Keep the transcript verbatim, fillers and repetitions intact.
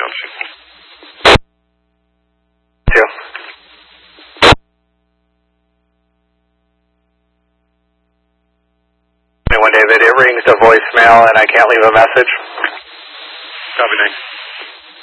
function. Two. twenty-one David, it rings a voicemail and I can't leave a message. Copy, nine.